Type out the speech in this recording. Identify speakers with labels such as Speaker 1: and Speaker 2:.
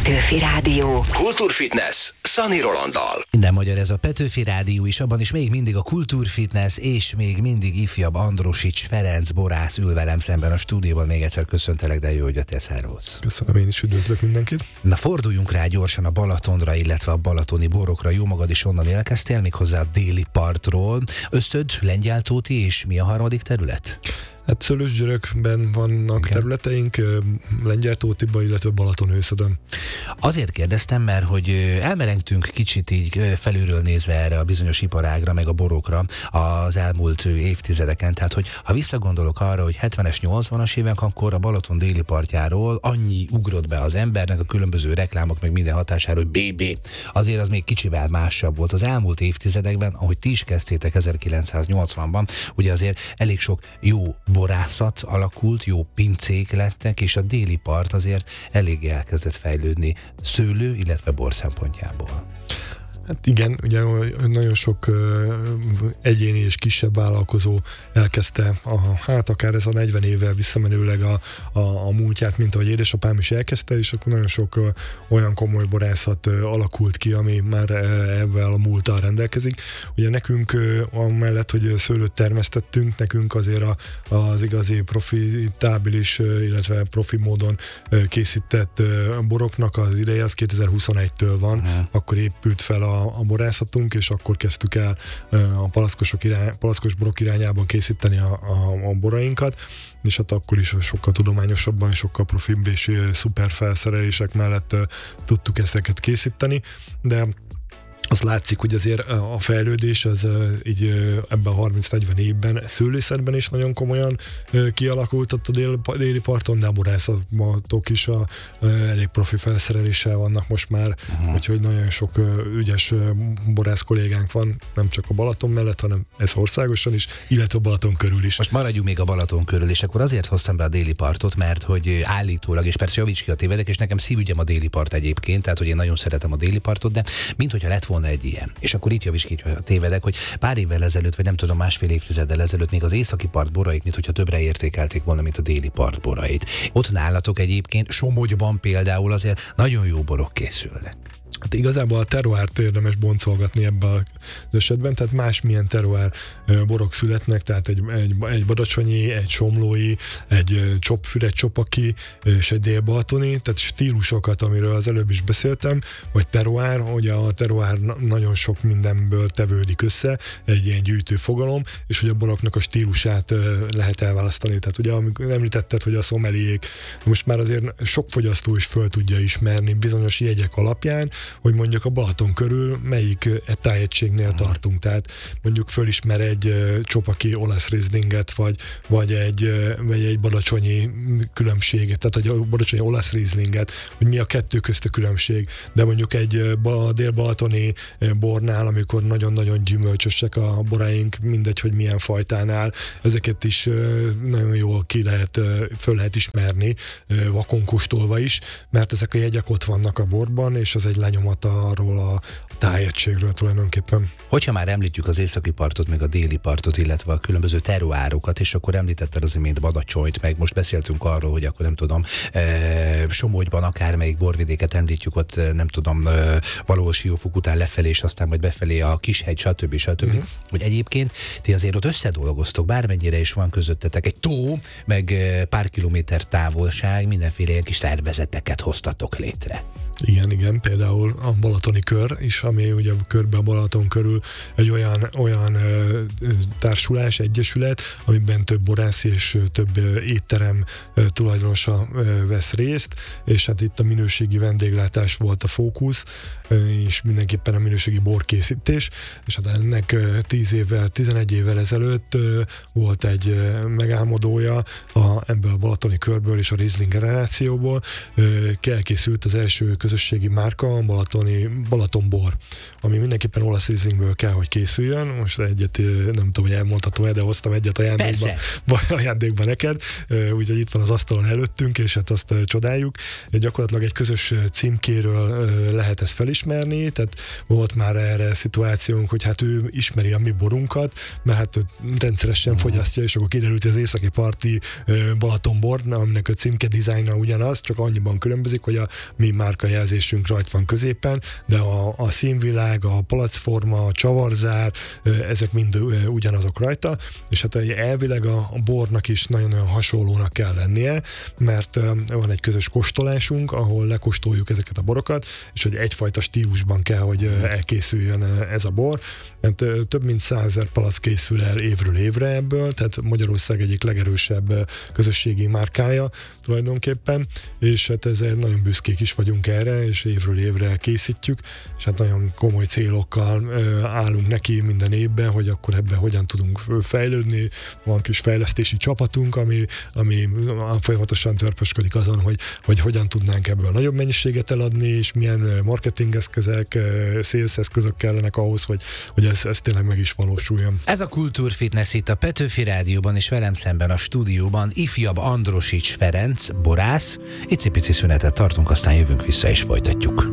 Speaker 1: Petőfi Rádió.
Speaker 2: Kultúrfitness Szani Rolanddal.
Speaker 3: Minden magyar ez a Petőfi Rádió is, abban is még mindig a Kultúrfitness, és még mindig ifjabb Androsics Ferenc borász ül velem szemben a stúdióban. Még egyszer köszöntelek, de jó, hogy a te szervusz.
Speaker 4: Köszönöm, én is üdvözlök mindenkit.
Speaker 3: Na, forduljunk rá gyorsan a Balatonra, illetve a balatoni borokra. Jó magad is onnan érkeztél, méghozzá a déli partról. Ösztöd, Lengyeltóti, és mi a harmadik terület?
Speaker 4: Hát Szőlősgyörökben vannak területeink, Lengyeltótiban, illetve Balatonőszödön.
Speaker 3: Azért kérdeztem, mert hogy elmerengtünk kicsit így felülről nézve erre a bizonyos iparágra, meg a borokra az elmúlt évtizedeken. Tehát, hogy ha visszagondolok arra, hogy 70-es, 80-as évek, akkor a Balaton déli partjáról annyi ugrott be az embernek a különböző reklámok, meg minden hatására, hogy BB. Azért az még kicsivel másabb volt. Az elmúlt évtizedekben, ahogy ti is kezdtétek 1980-ban, ugye azért elég sok jó borászat alakult, jó pincék lettek, és a déli part azért eléggé elkezdett fejlődni szőlő, illetve bor szempontjából.
Speaker 4: Hát igen, ugye nagyon sok egyéni és kisebb vállalkozó elkezdte, akár ez a 40 évvel visszamenőleg a múltját, mint ahogy édesapám is elkezdte, és akkor nagyon sok olyan komoly borászat alakult ki, ami már ebben a múlttal rendelkezik. Ugye nekünk amellett, hogy szőlőt termesztettünk, nekünk azért az igazi profitábilis, illetve profi módon készített boroknak az ideje az 2021-től van, akkor épült fel a borászatunk, és akkor kezdtük el a palackos borok irányában készíteni a borainkat, és hát akkor is sokkal tudományosabban, sokkal profibb és szuper felszerelések mellett tudtuk ezeket készíteni, de azt látszik, hogy azért a fejlődés az így ebben a 30-40 évben szőlészetben is nagyon komolyan kialakult ott a déli parton, de a borászatok is elég profi felszereléssel vannak most már, úgyhogy nagyon sok ügyes borász kollégánk van, nem csak a Balaton mellett, hanem ez országosan is, illetve a Balaton körül is.
Speaker 3: Most maradjunk még a Balaton körül, és akkor azért hoztam be a déli partot, mert hogy állítólag, és persze javíts ki, a tévedek, és nekem szívügyem a déli part egyébként, tehát hogy én nagyon szeretem a déli partot, de minthogyha lett volna egy ilyen. És akkor itt javíts ki, hogy tévedek, hogy pár évvel ezelőtt, vagy nem tudom, másfél évtizeddel ezelőtt még az északi part borait, mint hogyha többre értékelték volna, mint a déli part borait. Ott nálatok egyébként, Somogyban például azért nagyon jó borok készülnek.
Speaker 4: Hát igazából a terroárt érdemes boncolgatni ebben az esetben, tehát másmilyen terroár borok születnek, tehát egy badacsonyi, egy somlói, egy egy csopaki és egy délbalatoni, tehát stílusokat, amiről az előbb is beszéltem, vagy terroár, hogy a terroár nagyon sok mindenből tevődik össze, egy ilyen gyűjtő fogalom, és hogy a boroknak a stílusát lehet elválasztani. Tehát ugye amikor említetted, hogy a szomeliék, most már azért sok fogyasztó is föl tudja ismerni bizonyos jegyek alapján, hogy mondjuk a Balaton körül melyik tájegységnél tartunk. Tehát mondjuk fölismer egy csopaki olasz rieslinget, vagy egy badacsonyi különbséget, tehát egy badacsonyi olasz rieslinget, hogy mi a kettő közt a különbség. De mondjuk egy dél-balatoni bornál, amikor nagyon-nagyon gyümölcsösek a boraink, mindegy, hogy milyen fajtánál, ezeket is nagyon jól föl lehet ismerni, vakon kóstolva is, mert ezek a jegyek ott vannak a borban, és az egy lenyomata arról a tájegységről tulajdonképpen.
Speaker 3: Hogyha már említjük az északi partot, meg a déli partot, illetve a különböző terroárokat, és akkor említetted az imént Badacsonyt, meg most beszéltünk arról, hogy akkor nem tudom, Somogyban akármelyik borvidéket említjük, ott nem tudom, valahol Siófok után lefelé, és aztán majd befelé a Kishegy, stb. Hogy egyébként ti azért ott összedolgoztok, bármennyire is van közöttetek egy tó, meg pár kilométer távolság, mindenféle ilyen kis szervezeteket hoztatok létre.
Speaker 4: Igen, például a Balatoni Kör is, ami ugye körbe a Balaton körül egy olyan társulás, egyesület, amiben több borász és több étterem tulajdonosa vesz részt, és hát itt a minőségi vendéglátás volt a fókusz, és mindenképpen a minőségi borkészítés, és hát ennek 11 évvel ezelőtt volt egy megálmodója ebből a Balatoni Körből és a Riesling generációból, elkészült az első közösségi márka, a Balatonbor, ami mindenképpen olasz Riesingből kell, hogy készüljön. Most egyet, nem tudom, hogy elmondhatom-e, de hoztam egyet ajándékba neked, úgyhogy itt van az asztalon előttünk, és hát azt csodáljuk. Gyakorlatilag egy közös címkéről lehet ezt felismerni, tehát volt már erre szituációnk, hogy hát ő ismeri a mi borunkat, mert hát rendszeresen fogyasztja, és akkor kiderült, hogy az északi parti Balatonbor, aminek a címke dizájna ugyanaz, csak annyiban különbözik, hogy a mi márka jelzésünk rajt van középen, de a színvilág, a palacforma, a csavarzár, ezek mind ugyanazok rajta, és hát elvileg a bornak is nagyon-nagyon hasonlónak kell lennie, mert van egy közös kóstolásunk, ahol lekóstoljuk ezeket a borokat, és hogy egyfajta stílusban kell, hogy elkészüljön ez a bor. Hát, több mint 100 000 palack készül el évről évre ebből, tehát Magyarország egyik legerősebb közösségi márkája tulajdonképpen, és hát ezért nagyon büszkék is vagyunk erre, és évről évre készítjük, és hát nagyon komoly célokkal állunk neki minden évben, hogy akkor ebben hogyan tudunk fejlődni. Van kis fejlesztési csapatunk, ami folyamatosan törpösködik azon, hogy hogyan tudnánk ebből nagyobb mennyiséget eladni, és milyen marketingeszközök, sales eszközök kellenek ahhoz, hogy ez tényleg meg is valósuljon.
Speaker 3: Ez a Kultúrfitness itt a Petőfi Rádióban, és velem szemben a stúdióban ifjabb Androsics Ferenc, borász. Icipici szünetet tartunk, aztán jövünk vissza és folytatjuk.